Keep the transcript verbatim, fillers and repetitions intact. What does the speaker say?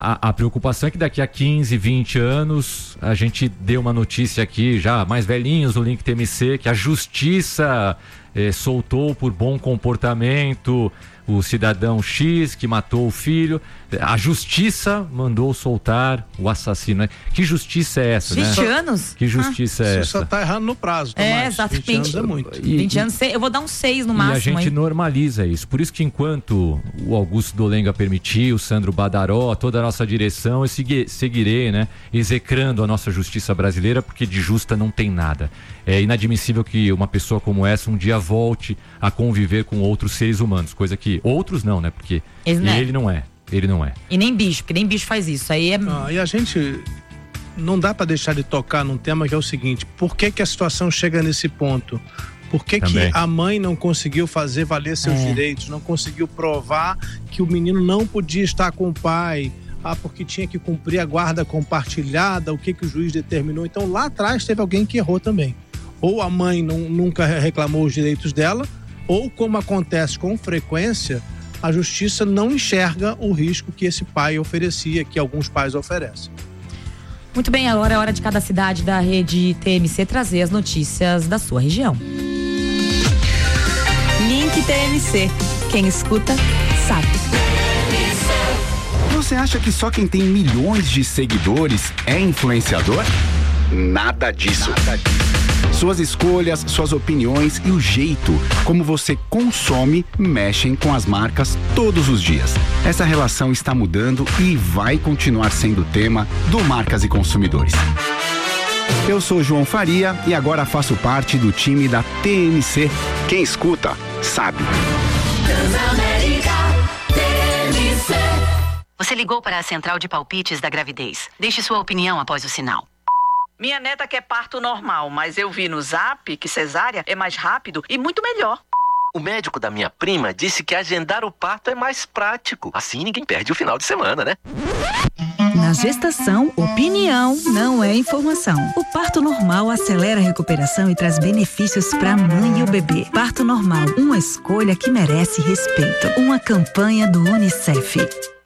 A, a preocupação é que daqui a quinze, vinte anos a gente dê uma notícia aqui, já mais velhinhos no Link T M C, que a justiça eh, soltou por bom comportamento o cidadão X que matou o filho. A justiça mandou soltar o assassino. Que justiça é essa, vinte né? anos? Que justiça ah, é você essa? Você só tá errando no prazo, Tomás. É, exatamente. vinte anos é muito. E, vinte anos, eu vou dar um seis no máximo. E a gente hein? normaliza isso. Por isso que enquanto o Augusto Dolenga permitir, o Sandro Badaró, toda a nossa direção, eu segui, seguirei, né, execrando a nossa justiça brasileira, porque de justa não tem nada. É inadmissível que uma pessoa como essa um dia volte a conviver com outros seres humanos, coisa que outros não, né? Porque Esse, né? ele não é. Ele não é. E nem bicho, porque nem bicho faz isso. Aí é... Ah, e a gente não dá para deixar de tocar num tema que é o seguinte: por que que a situação chega nesse ponto? Por que que a mãe não conseguiu fazer valer seus é. direitos, não conseguiu provar que o menino não podia estar com o pai? Ah, porque tinha que cumprir a guarda compartilhada, o que que o juiz determinou. Então lá atrás teve alguém que errou também. Ou a mãe não, nunca reclamou os direitos dela, ou, como acontece com frequência, a justiça não enxerga o risco que esse pai oferecia, que alguns pais oferecem. Muito bem, agora é hora de cada cidade da rede T M C trazer as notícias da sua região. Link T M C. Quem escuta, sabe. Você acha que só quem tem milhões de seguidores é influenciador? Nada disso. Nada disso. Suas escolhas, suas opiniões e o jeito como você consome mexem com as marcas todos os dias. Essa relação está mudando e vai continuar sendo tema do Marcas e Consumidores. Eu sou João Faria e agora faço parte do time da T M C. Quem escuta, sabe. Transamérica T M C. Você ligou para a central de palpites da gravidez. Deixe sua opinião após o sinal. Minha neta quer parto normal, mas eu vi no Zap que cesárea é mais rápido e muito melhor. O médico da minha prima disse que agendar o parto é mais prático. Assim ninguém perde o final de semana, né? Na gestação, opinião não é informação. O parto normal acelera a recuperação e traz benefícios para a mãe e o bebê. Parto normal, uma escolha que merece respeito. Uma campanha do UNICEF.